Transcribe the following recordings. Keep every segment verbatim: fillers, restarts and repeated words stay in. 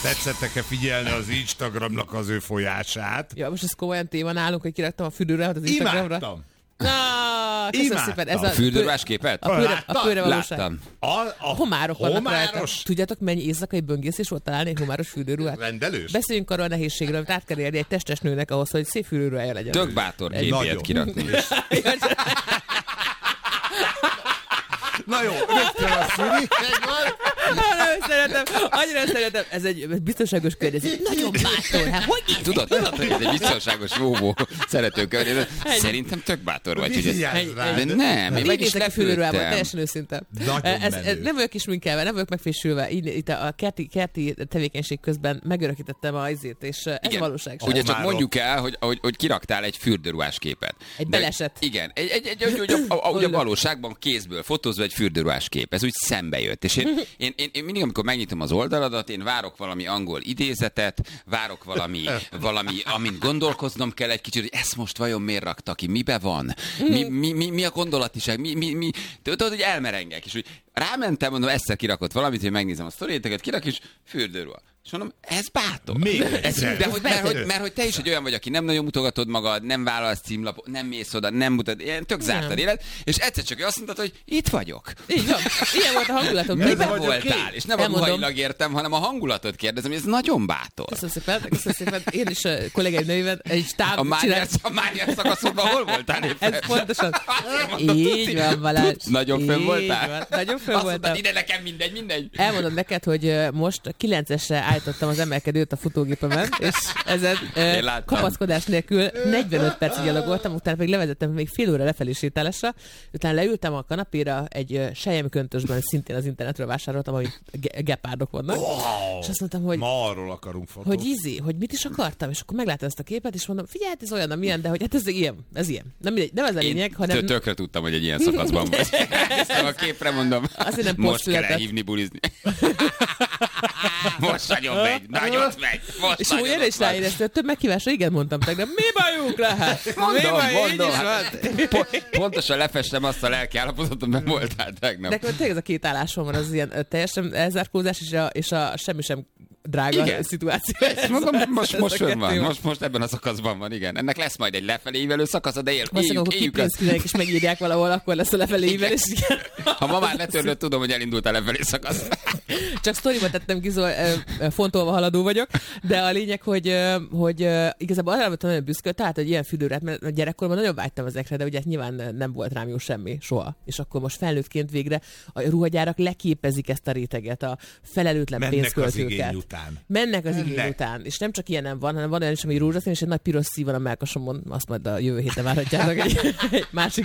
Tetszettek-e figyelni az Instagramnak az ő folyását? Ja, most ez komolyan téma nálunk, hogy kiraktam a fürdőruhát az Instagramra. Imádtam. Na, köszönöm szépen. Ez a fürdőruhás képet? A pőre, a pőre valóság. Láttam. A, a Homárok vannak rajta. homáros? Tudjátok, mennyi éjszakai böngészés volt találni egy homáros fürdőruhát? Rendelős? Beszéljünk arról a nehézségről, amit át kell érni egy testes nőnek ahhoz, hogy szép fürdőruhája legyen. Tök bátor képet kirakni. Na jó, rögtön a szüli. Nagyon szeretem, annyira szeretem. Ez egy biztonságos környezet. Nagyon bátor, hát hogy így? Tudod, tudod, hogy ez egy biztonságos vóvó szerető környezet. Szerintem tök bátor vagy. Hogy ez... De nem, én meg is lepültem. lepültem. Teljesen őszinte. Ez, ez, nem vagyok kisminkelve, nem vagyok megfésülve. Így, itt a kerti, kerti tevékenység közben megörökítettem a izét, és ez igen. valóság. Ugye csak mondjuk el, hogy, hogy, hogy kiraktál egy fürdőruhás képet. Egy de, beleset. Igen, egy, egy, egy, egy, egy, a, a, a, a valóságban kézből fotózva egy fürdőruhás kép. Ez úgy szembe jött. És én, én, én, én mindig, amikor megnyitom az oldaladat, én várok valami angol idézetet, várok valami, valami, amint gondolkoznom kell egy kicsit, hogy ezt most vajon miért rakta ki, mibe van, mi, mi, mi, mi a gondolatiság, mi, mi, mi, tudod, hogy elmerengek, és hogy rámentem, mondom, egyszer kirakott valamit, hogy megnézem a sztoriéteket, kirak, és fürdőruha. És mondom, ez bátor. Még ez, de hogy, mert, hogy, mert hogy te is egy olyan vagy, aki nem nagyon mutogatod magad, nem vállalsz címlapot, nem mész oda, nem mutat, ilyen tök zárt élet, és egyszer csak azt mondtad, hogy itt vagyok. Így van. Ilyen volt a hangulatom. Miben voltál? És nem a ruhailag értem, hanem a hangulatot kérdezem, hogy ez nagyon bátor. Köszönöm szépen, köszönöm szépen. Én is a kollégáim nőivel egy stáb a Mániás, a Mániás szakaszodban hol voltál éppen? Ez pontosan. Így van, Balázs. Nagyon fönn voltál? Nagyon fönn voltál. Ide nekem mindegy, mindegy. Elmondom neked, hogy most kilencesre állítottam az emelkedőt a futógépemen, és ezen kapaszkodás nélkül negyvenöt percig gyalogoltam, utána pedig levezettem még fél óra lefelé sétálásra, utána leültem a kanapéra egy selyemköntösben, szintén az internetről vásároltam, ahol gepárdok vannak, wow. És azt mondtam, hogy ma arról akarunk fotót. Hogy ízi, hogy mit is akartam, és akkor megláttam ezt a képet, és mondom, figyelj, ez olyan, amilyen, de hogy hát ez ilyen, ez ilyen. Nem, mindegy, nem ez a lényeg, hanem... Én tökre tudtam, hogy egy ilyen szakaszban vagy. Ezt a képre mondom, nem most kell elhívni bulizni. Most nagyon megy, nagyot megy. Most és úgy erre is ráéreztem, több meghívásra igen mondtam tegnap. Mi bajuk lehet? Mondom, mi mondom. Hát, po- pontosan lefestem azt a lelki állapotot, mert voltál tegnap. Nekem tényleg ez a két állásom van, az ilyen teljesen elzárkózás és a, és a semmi sem drága igen. szituáció. Mondom, most, most fönn van, most, most ebben a szakaszban van, igen. Ennek lesz majd egy lefelé ívelő szakasz, de él, éljük, éljük az. És megírják valahol, akkor lesz a lefelé ívelés. Ha ma már letörlött, tudom, hogy elindult a lefelé szakasz. Csak sztoriba tettem ki, fontolva haladó vagyok, de a lényeg, hogy, hogy igazából arra voltam nagyon büszke, tehát egy ilyen fürdőrát, mert gyerekkorban nagyon vágytam ezekre, de ugye nyilván nem volt rám jó semmi, soha. És akkor most felnőttként végre a ruhagyárak leképezik ezt a réteget, a felelőtlen pénzköltőket. Mennek az igény után. És nem csak ilyen nem van, hanem van olyan is, ami rózsaszín, és egy nagy piros szív van a mellkasomon, azt majd a jövő héten várhatjátok egy, egy másik.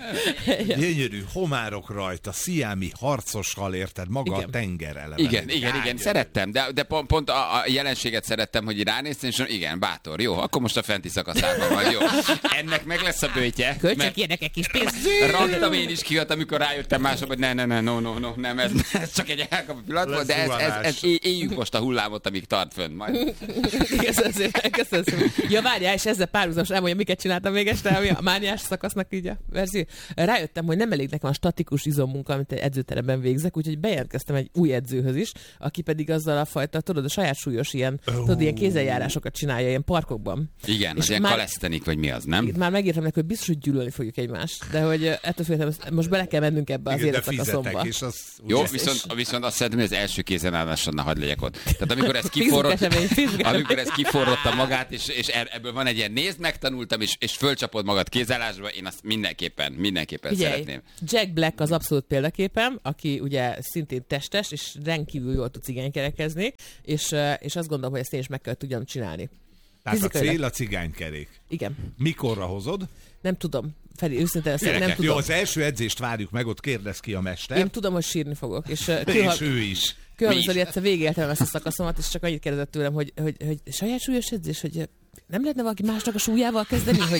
Gyönyörű homárok rajta, sziámi harcos hal, érted, maga igen. a tenger eleve. Igen, igen, igen, szerettem, de, de pont, pont a, a jelenséget szerettem, hogy ránéztem, és igen, bátor, jó, akkor most a fenti szakaszában van, jó. Ennek meg lesz a bőtje. Költsek ilyenekek kis pénzt. Raktam én is kihat, amikor rájöttem mások, hogy ne, ne, ne, no, no, no, nem, ez, ez csak egy elkapó pillanat volt, de ez, ez, ez, éljük most a hullámot, amíg tart fönn majd. Köszönöm szépen, köszönöm szépen. Ja, várjál, és ezzel párhuzamos elmondja, miket csináltam még este, ami a mániás szakasznak így a verzió. Rájöttem, hogy nem elég nekem a statikus izommunka, amit egy edzőteremben végzek, úgyhogy bejelentkeztem egy új edzőhöz is, aki pedig azzal a fajta, tudod, a saját súlyos ilyen, oh. tudod, ilyen kézzeljárásokat csinálja ilyen parkokban. Igen, és az ilyen kalesztenik, vagy mi az, nem? Már megírtam neki, hogy biztos, hogy gyűlölni fogjuk egymást, de hogy ettől féltem, most bele kell mennünk ebbe az életszakaszomba. Jó, viszont, viszont azt szeretném, hogy az első kézenállásra ne hagyd legyek ott. Tehát amikor ez kiforrott, amikor ez kiforrotta magát, és, és ebből van egy ilyen nézd, megtanultam, és, és fölcsapod magad kézállásba, én azt mindenképpen, mindenképpen Figyelj, szeretném. Jack Black az abszolút példaképem, aki ugye szintén testes, és rendkívül jól tud cigánykerekezni, és, és azt gondolom, hogy ezt én is meg kell tudjam csinálni. Tehát a cél a cigánykerék. Igen. Mikorra hozod? Nem tudom. Feli, őszintén ezt nem tudom. Jó, az első edzést várjuk meg, ott kérdez ki a mester. Én tudom, hogy sírni fogok. És, és ő is. Különböző egyszer végigéltem ezt a szakaszomat, és csak annyit kérdezett tőlem, hogy, hogy, hogy saját súlyos edzés, hogy nem lehetne valaki másnak a súlyával kezdeni, hogy...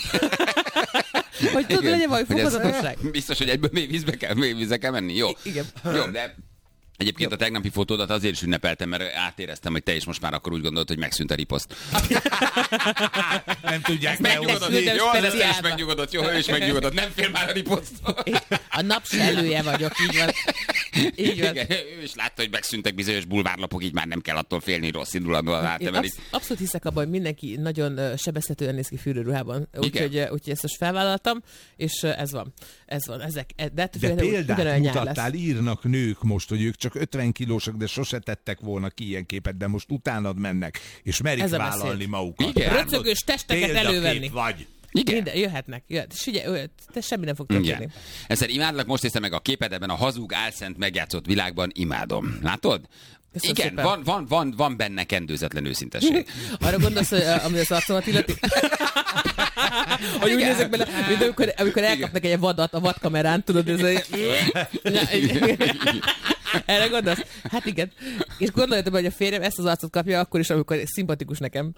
hogy tudod, legyen valami fokozatosság. Biztos, hogy egyből mély vízbe kell, mély vízbe kell menni. Jó. Igen. Jó, de... Egyébként a tegnapi fotódat azért is ünnepeltem, mert átéreztem, hogy te is most már akkor úgy gondolod, hogy megszűnt a riposzt. Nem tudják megnyugodott. Jó, az ő is megnyugodott. Jó, ő is megnyugodott. Nem fél már a riposzt. A napsellője vagyok, így van. Így van. Igen, ő is látta, hogy megszűntek bizonyos bulvárlapok, így már nem kell attól félni, rossz indulatban átemelik. Absz- abszolút hiszek abban, hogy mindenki nagyon sebezhetően néz ki fürdőruhában. Úgyhogy úgy, ezt most felvállaltam, és ez van. Ez van. Ezek, de de példát mutattál, írnak nők most, hogy ők csak ötven kilósak, de sose tettek volna ki ilyen képet, de most utánad mennek, és merik vállalni magukat. Igen. Röcögős testeket elővenni. Vagy. Igen. Minden, jöhetnek, jöhet. És ugye, te semmi nem fog történni. Ezzel imádlak, most néztem meg a képed ebben a hazug, álszent megjátszott világban, imádom. Látod? Köszönöm igen, van, van, van, van benne kendőzetlen őszintesség. Arra gondolsz, hogy ami az arcomat illeti? Hogy úgy nézek bele, mint amikor, amikor elkapnak egy vadat a vadkamerán, tudod, ez egy... Erre gondolsz? Hát igen. És gondoljatok, hogy a férjem ezt az arcot kapja akkor is, amikor szimpatikus nekem.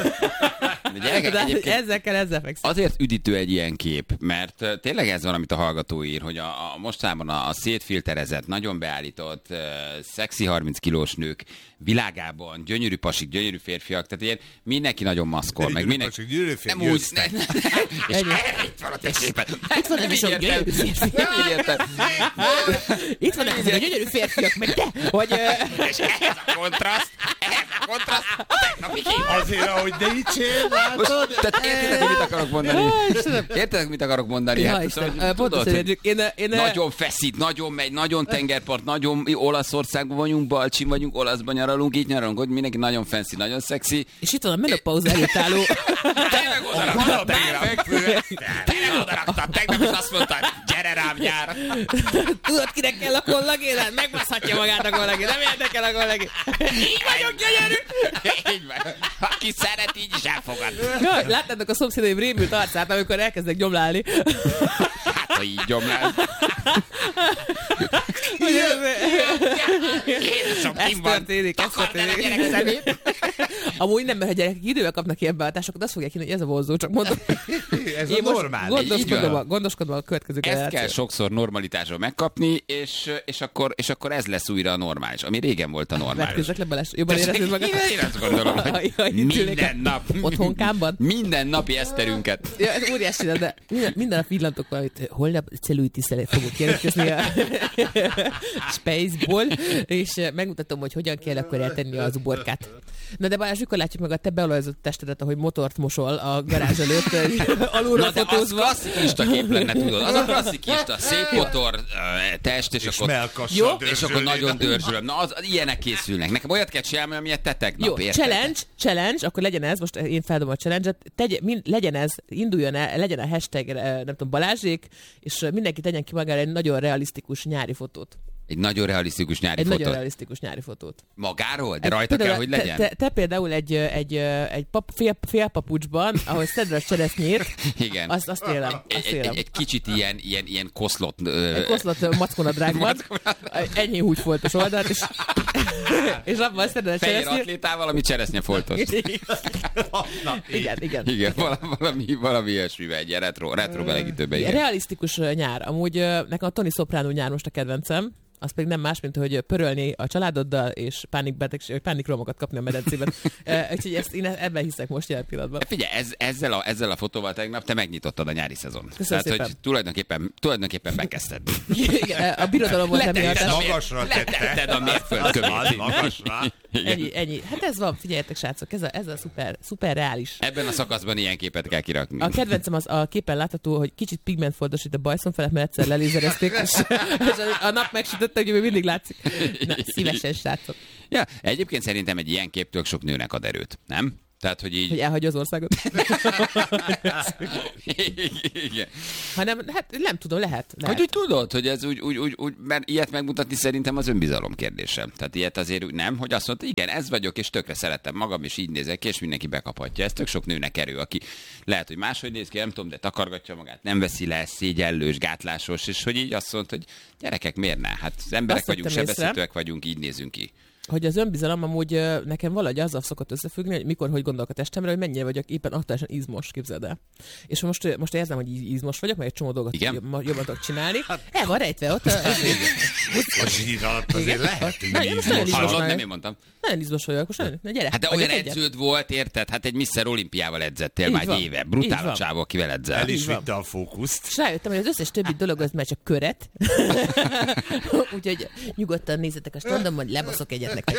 De ezzel kell, ezzel fekszem. Azért üdítő egy ilyen kép, mert tényleg ez van, amit a hallgató ír, hogy a, a mostában a, a szétfilterezett, nagyon beállított, uh, szexi harminc kilós nők világában, gyönyörű pasik, gyönyörű férfiak, tehát ilyen mindenki nagyon maszkol, meg mindenki... Pasik, gyönyörű férfiak, nem úgy, ne, ne, és erre itt van a te képed. Itt van ez is a gyönyörű férfiak. Nem így értem. Itt van ezek a gyönyörű férfiak, meg te, hogy... És ehhez a kontraszt, ehhez a kontraszt, a tegnapi kép. Azért, ahogy de így csér, látod? Tehát értitek, mit akarok mondani? Értitek, mit akarok mondani? Ja, Isten, pontosan értjük. Én, én, nagyon feszít, nagyon megy, nagyon tengerpart, nagyon Olaszországban vagyunk, Balcsin vagyunk, Olaszban nyaralunk, így nyaralunk, hogy mindenki nagyon fancy, nagyon szexi. És itt van a menopauza előtt álló. Tényleg odaraktam, tényleg odaraktam, tegnap is azt mondtad, gyere rám nyár. Tudod, kinek kell a kollagén? Megbaszhatja magát a kollagén, nem érdekel a kollagén. Így vagyok gyönyörű. Így van. Aki szeret, így is elfogad. Jaj, láttátok a szomszédaim rémült arcát, amikor elkezdek gyomlálni. Hát, ha így gyomlál. Ez történik, ez történik. Amúgy nem, mert ha gyerekek idővel kapnak ilyen beállításokat, azt fogják hinni, hogy ez a vonzó, csak mondom. Ez a normális. Gondoskodom, gondoskodom a következő generáció. Ezt kell sokszor normalitásról megkapni, és, és, akkor, és akkor ez lesz újra a normális, ami régen volt a normális. Vetkőzzek le Balázs, jobban érezed magad? Én azt gondolom, hogy minden nap. Otthonkámban? Minden napi eszterünket. Ja, ez óriási, de minden, minden nap villantok valamit, holnap cellulitis-szel fogok jelentkezni a Spaceból, és megmutatom, hogy hogyan kell akkor eltenni az uborkát. Na de Balázs, mikor látjuk meg a te beolajozott testedet, ahogy motort mosol a garázs előtt, alulra fotózva. Az klasszikista kép lenne, tudod. Az a klasszikista, szép motor, test, és, és akkor... Jó, és akkor nagyon dörzsölöm. Na, az, ilyenek készülnek. Nekem olyat kell csinálni, amilyet te tegnap. Jó, érted? challenge, challenge, akkor legyen ez, most én feldobom a challenge-et, tegy, mind, legyen ez, induljon el, legyen a hashtag, nem tudom, Balázsék, és mindenki tegyen ki magára egy nagyon realisztikus nyári fotót. Egy nagyon realisztikus nyári egy fotót. Egy nagyon realisztikus nyári fotót. Magáról? De rajta kell, hogy legyen? Te, te, te például egy, egy, egy pap, fél, félpapucsban, ahogy szedre a cseresznyét, igen. Azt, azt élem. Azt egy, élem. Egy, egy kicsit ilyen, ilyen, ilyen koszlott... Egy koszlott mackonadrágban. Ennyi húgyfoltos oldalt, és, és abban szedre a cseresznyét. Fehér atlétával, ami cseresznyefoltos. igen, igen. Igen, valami, valami ilyesmivel, egy ilyen retro, retro belegítőben. Realisztikus nyár. Amúgy nekem a Tony Soprano nyár most a kedvencem. Az pedig nem más, mint hogy pörölni a családoddal, és pánikbetegség, pánikromokat kapni a medencében. Úgyhogy ezt én ebben hiszek most jelen pillanatban. Figyelj, ez, ezzel, a, ezzel a fotóval tegnap te megnyitottad a nyári szezon. Köszönöm Tehát, hogy tulajdonképpen, tulajdonképpen bekezdted. Igen, a birodalom volt emiatt. Magasra letetted a mérföldkövét. Magasra. Ennyi, ennyi. Hát ez van, figyeljetek srácok, ez a, ez a szuper, szuper reális. Ebben a szakaszban ilyen képet kell kirakni. A kedvencem az a képen látható, hogy kicsit pigmentfoltos itt a bajszom felett, mert egyszer lelézerezték, és, és a nap megsütötte, hogy még mindig látszik. Na, szívesen srácok. Ja, egyébként szerintem egy ilyen kép tök sok nőnek ad erőt, nem? Tehát, hogy így... Hogy elhagyja az országot. Igen. Hanem, hát nem tudom, lehet. lehet. Hogy úgy tudod, hogy ez úgy, úgy, úgy, úgy, mert ilyet megmutatni szerintem az önbizalom kérdése. Tehát ilyet azért úgy nem, hogy azt mondta, igen, ez vagyok, és tökre szeretem magam, és így nézek ki, és mindenki bekaphatja. Ez tök sok nőnek erő, aki lehet, hogy máshogy néz ki, nem tudom, de takargatja magát, nem veszi le, szégyellős, gátlásos, és hogy így azt mondta, hogy gyerekek, miért ne? Hát az emberek azt vagyunk, sebezhetőek vagyunk, így nézünk ki. hogy az önbizalom amúgy nekem valahogy azzal szokott összefüggni, hogy mikor, hogy gondolok a testemre, hogy mennyire vagyok éppen aktuálisan izmos, képzeld el. És most, most érzem, hogy izmos vagyok, meg egy csomó dolgot jobban tudok csinálni. El van rejtve ott. A zsír alatt azért lehetünk izmos. Hallod, nem én mondtam. Nagyon izmos vagyok, most nagyon, na gyere. Hát de olyan edződ volt, érted? Hát egy miszter Olimpiával edzettél már egy éve. Brutál a csávó, akivel edzel. El is vitte a fókuszt. És rájöttem, hogy az összes többi dolog az már csak köret. Úgyhogy nyugodtan nézzetek a standon, hogy lebaszok egyet nektek.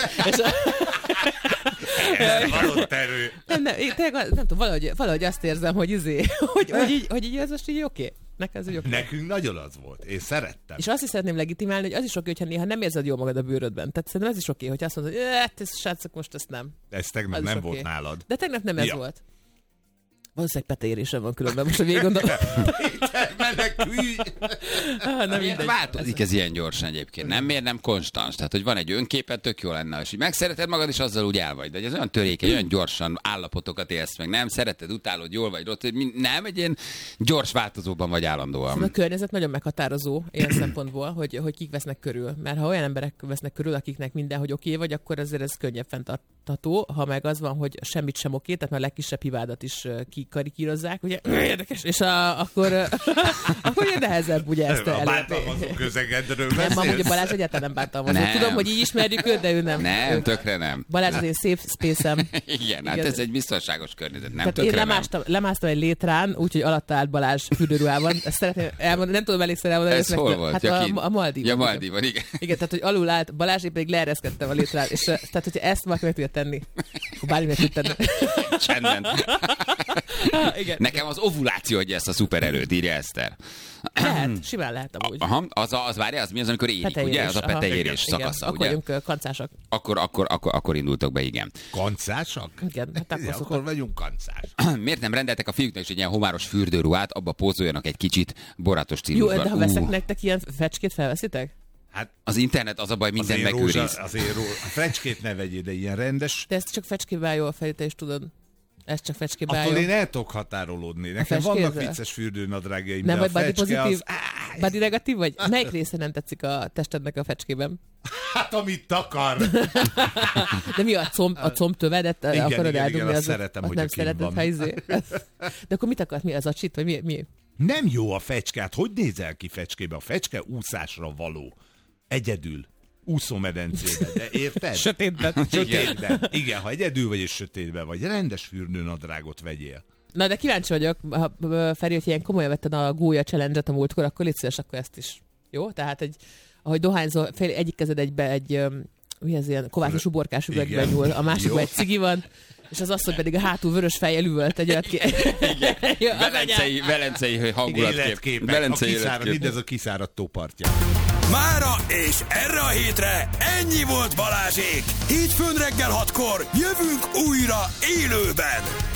Valott erő. Nem, nem, én tényleg, nem tudom, valahogy, valahogy azt érzem, hogy izé, hogy, hogy, így, hogy így ez most így oké. Okay. Okay. Nekünk nagyon az volt. Én szerettem. És azt is szeretném legitimálni, hogy az is oké, hogyha néha nem érzed jól magad a bőrödben. Tehát szerintem ez is oké, hogy azt mondod, hogy hát, ez, srácok, most ezt nem. Ez tegnap az nem volt okay. nálad. De tegnap nem ez ja. volt. Valószínűleg peteérésem van különben, most a végig gondolom. Péter, menekülj! Ah, nem mindegy. Változik ez ilyen gyorsan egyébként. Nem, miért nem konstans? Tehát, hogy van egy önképed, tök jó lenne, és hogy megszereted magad, és azzal úgy el vagy. De ez olyan törékeny, olyan gyorsan állapotokat élsz meg. Nem szereted, utálod, jól vagy rossz. Nem, egy ilyen gyors változóban vagy állandóan. Szóval a környezet nagyon meghatározó ilyen szempontból, hogy, hogy kik vesznek körül. Mert ha olyan emberek vesznek körül, akiknek mindenhogy oké vagy, akkor azért ez könnyebb fenntartható. Ha meg az van, hogy semmit sem oké, tehát már a legkisebb hibádat is karikírozzák, ugye, érdekes, és a, akkor, akkor ugye nehezebb ugye ezt elérni. A bántalmazó közegedről beszélsz? Nem, amúgy a Balázs egyáltalán nem bántalmazó. Nem. Tudom, hogy így ismerjük őt, de ő nem. Nem, ő, tökre nem. Balázs az én safe space-em. Igen, Igen, hát ez egy biztonságos környezet, nem Tehát tökre én lemástam, lemásztam egy létrán, úgyhogy alatta állt Balázs fürdőruhában. Ezt szeretném elmondani, nem tudom elégszer elmondani. Ez hol volt? Hát a, a Maldívon. Ja, Maldívon, igen. Igen, tehát hogy alul állt Balázs, én pedig leereszkedtem a létrán. És tehát, hogyha ezt valaki meg tudja tenni, akkor bármi meg tud tenni. Csendben. Igen. Nekem az ovuláció, hogy ezt a szuper erőt írja Eszter. Lehet, simán lehet amúgy. Aha, az, az várja, az mi az, amikor érik, peteérés, ugye? Az a peteérés szakasza, igen. ugye? Akkor vagyunk kancásak. Akkor, akkor, akkor, akkor indultok be, igen. Kancásak? Igen, hát akkor, akkor vagyunk kancás. Miért nem rendeltek a fiúknak is egy ilyen homáros fürdőruhát, abba pózoljanak egy kicsit borátos stílusban? Jó, de ha veszek nektek ilyen fecskét, felveszitek? Hát az internet az a baj, minden megőriz. Azért rózsa, a fecskét ne vegyél, de ilyen rendes. De ezt csak fecskébe áll jól fel, te is tudod. Ez csak fecskébe áll. Attól én el tudok határolódni. Nekem vannak vicces fürdőnadrágjaim, de a fecske az... Body negatív vagy? Melyik része nem tetszik a testednek a fecskében? Hát, amit takar. De mi a comb, a combtövedet igen, akarod igen, eldugni? igen, az, szeretem, hogy nem szereted, ha izé. De akkor mit akart? Mi az a csit? Vagy mi? mi? Nem jó a fecskát. Hogy nézel ki fecskébe? A fecske úszásra való. Egyedül. Úszómedencébe, de érted? Sötétben. Sötétben. Igen, ha egyedül vagy és sötétben vagy, rendes fürdőnadrágot vegyél. Na, de kíváncsi vagyok, ha Feri, hogy ilyen komolyan vetted a gólya challenge-et a múltkor, akkor légy szíves, akkor ezt is. Jó? Tehát, egy, ahogy dohányzol, fél, egyik kezed egybe egy, mi az ilyen kovászos uborkás üvegben nyúl, a másikban egy cigi van, és az asszony pedig a hátul vörös fejjel üvölt egy olyat ki. Igen. Velencei, velencei hangulatkép. Velencei életkép. Mindez a kiszáradt tó partján. Mára és erre a hétre ennyi volt Balázsék. Hétfőn reggel hatkor jövünk újra élőben.